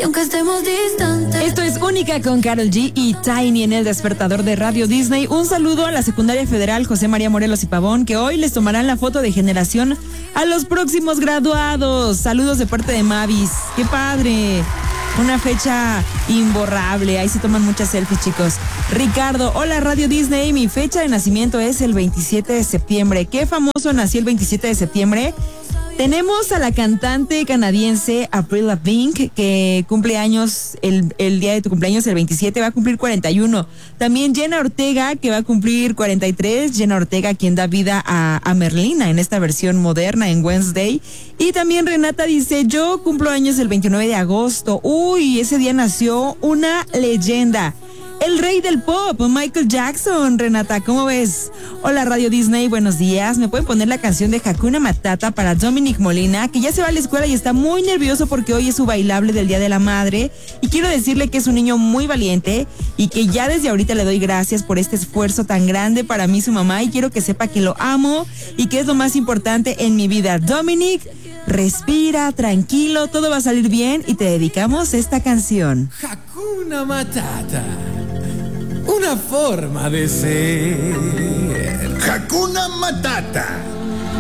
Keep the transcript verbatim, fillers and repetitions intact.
aunque estemos distantes. Esto es Única con Karol G y Tiny en el despertador de Radio Disney. Un saludo a la Secundaria Federal José María Morelos y Pavón, que hoy les tomarán la foto de generación a los próximos graduados. Saludos de parte de Mavis. ¡Qué padre! Una fecha imborrable. Ahí se toman muchas selfies, chicos. Ricardo, hola Radio Disney. Mi fecha de nacimiento es el veintisiete de septiembre. ¿Qué famoso nació el veintisiete de septiembre? Tenemos a la cantante canadiense Avril Lavigne, que cumple años, el, el día de tu cumpleaños, el veintisiete, va a cumplir cuarenta y uno. También Jenna Ortega, que va a cumplir cuarenta y tres. Jenna Ortega, quien da vida a, a Merlina en esta versión moderna en Wednesday. Y también Renata dice, yo cumplo años el veintinueve de agosto. Uy, ese día nació una leyenda. El rey del pop, Michael Jackson. Renata, ¿cómo ves? Hola Radio Disney, buenos días. ¿Me pueden poner la canción de Hakuna Matata para Dominic Molina, que ya se va a la escuela y está muy nervioso porque hoy es su bailable del Día de la Madre? Y quiero decirle que es un niño muy valiente y que ya desde ahorita le doy gracias por este esfuerzo tan grande para mí, su mamá, y quiero que sepa que lo amo y que es lo más importante en mi vida. Dominic, respira, tranquilo, todo va a salir bien y te dedicamos esta canción. Hakuna Matata, una forma de ser. Hakuna Matata,